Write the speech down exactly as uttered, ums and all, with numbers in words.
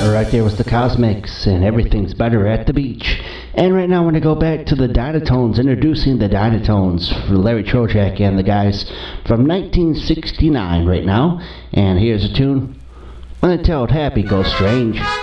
Right there was the Cosmics, and Everything's Better at the Beach. And right now I'm going to go back to the Dynatones, introducing the Dynatones for Larry Trojak and the guys from nineteen sixty-nine right now. And here's a tune, Until Happy Goes Strange.